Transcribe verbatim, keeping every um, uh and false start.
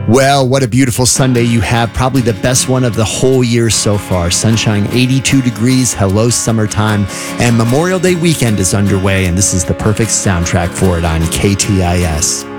Well, what a beautiful Sunday you have. Probably the best one of the whole year so far. Sunshine, eighty-two degrees. Hello, summertime. And Memorial Day weekend is underway, and this is the perfect soundtrack for it on K T I S.